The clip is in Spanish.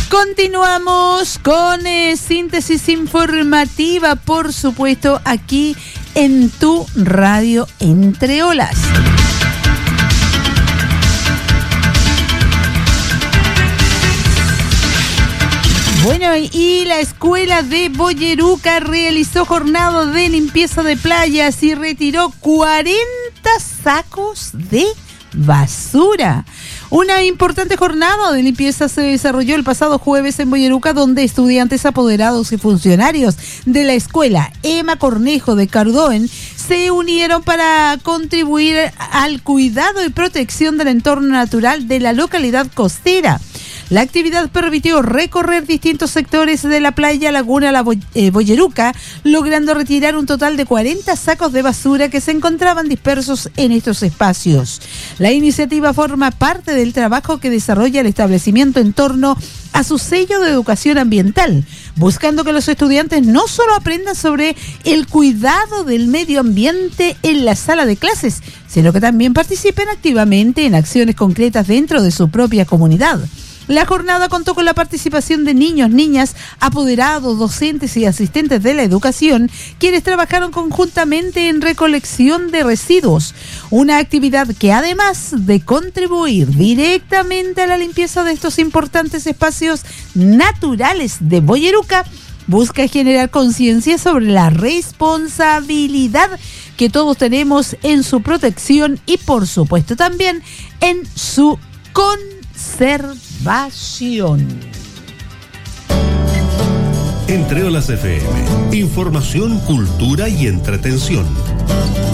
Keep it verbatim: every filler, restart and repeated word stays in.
Continuamos con eh, síntesis informativa, por supuesto, aquí en tu radio Entre Olas. Bueno, y la escuela de Boyeruca realizó jornada de limpieza de playas y retiró cuarenta sacos de basura. Una importante jornada de limpieza se desarrolló el pasado jueves en Boyeruca, donde estudiantes, apoderados y funcionarios de la escuela Emma Cornejo de Cardoen se unieron para contribuir al cuidado y protección del entorno natural de la localidad costera. La actividad permitió recorrer distintos sectores de la playa Laguna La Boyeruca, logrando retirar un total de cuarenta sacos de basura que se encontraban dispersos en estos espacios. La iniciativa forma parte del trabajo que desarrolla el establecimiento en torno a su sello de educación ambiental, buscando que los estudiantes no solo aprendan sobre el cuidado del medio ambiente en la sala de clases, sino que también participen activamente en acciones concretas dentro de su propia comunidad. La jornada contó con la participación de niños, niñas, apoderados, docentes y asistentes de la educación, quienes trabajaron conjuntamente en recolección de residuos, una actividad que, además de contribuir directamente a la limpieza de estos importantes espacios naturales de Boyeruca, busca generar conciencia sobre la responsabilidad que todos tenemos en su protección y, por supuesto, también en su conservación. Entre Olas F M, información, cultura y entretención.